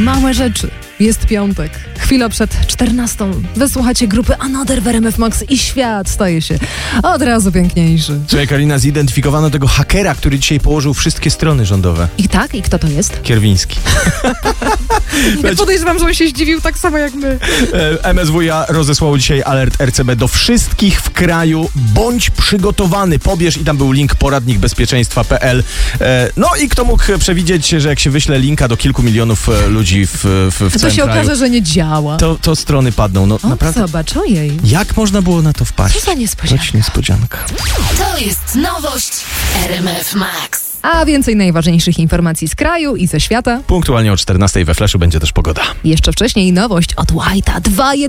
Małe rzeczy. Jest piątek. Chwila przed 14. Wysłuchacie grupy Another w RMF Max i świat staje się od razu piękniejszy. Słuchaj, Karolina, zidentyfikowano tego hakera, który dzisiaj położył wszystkie strony rządowe. I tak? I kto to jest? Kierwiński. Ja podejrzewam, że on się zdziwił tak samo jak my. MSWiA rozesłało dzisiaj alert RCB do wszystkich w kraju. Bądź przygotowany. Pobierz i tam był link poradnikbezpieczeństwa.pl. No i kto mógł przewidzieć, że jak się wyśle linka do kilku milionów ludzi w całym kraju, to się okaże, że nie działa. To strony padną. No, O, naprawdę. zobacz, ojej. Jak można było na to wpaść? Co za niespodzianka. Niespodzianka. To jest nowość RMF Max. A więcej najważniejszych informacji z kraju i ze świata. Punktualnie o 14 we Flashu będzie też pogoda. Jeszcze wcześniej nowość od White'a. 2